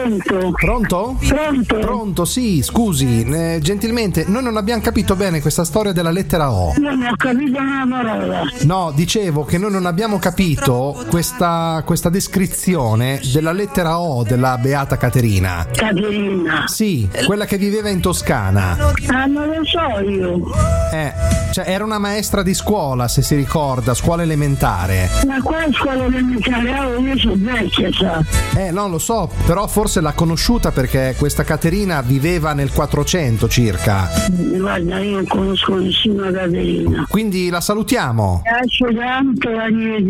Pronto? Pronto? Pronto? Pronto, sì, scusi, gentilmente, noi non abbiamo capito bene questa storia della lettera O. Non ho capito una parola. No, dicevo che noi non abbiamo capito questa descrizione della lettera O della Beata Caterina. Caterina. Sì, quella che viveva in Toscana. Ah, non lo so io. Cioè era una maestra di scuola, se si ricorda, scuola elementare. Ma qua è scuola elementare, io sono vecchia, sa. Non lo so, però forse l'ha conosciuta perché questa Caterina viveva nel 400 circa. Guarda, io non conosco nessuna Caterina. Quindi la salutiamo. Grazie tanto, arrivederci.